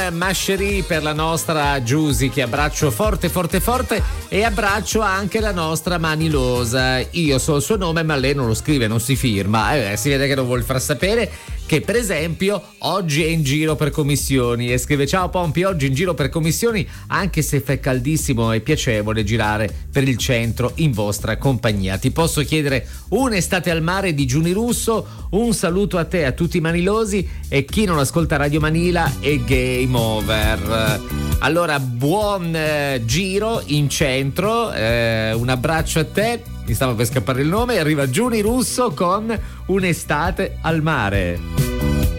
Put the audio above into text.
Mashery per la nostra Giusy, che abbraccio forte forte forte, e abbraccio anche la nostra Manilosa. Io so il suo nome ma lei non lo scrive, non si firma, si vede che non vuol far sapere che per esempio oggi è in giro per commissioni e scrive: ciao Pompi, oggi in giro per commissioni, anche se fa caldissimo è piacevole girare per il centro in vostra compagnia. Ti posso chiedere un'estate al mare di Giuni Russo? Un saluto a te, a tutti i manilosi, e chi non ascolta Radio Manila è game over. Allora buon giro in centro, un abbraccio a te. Mi stava per scappare il nome. Arriva Giuni Russo con Un'estate al mare.